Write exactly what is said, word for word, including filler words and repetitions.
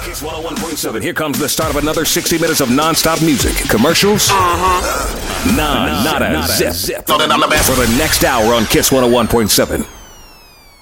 Kiss one oh one point seven. Here comes the start of another sixty minutes of nonstop music, commercials, uh-huh. non, not a zip. zip. For the next hour on Kiss one oh one point seven.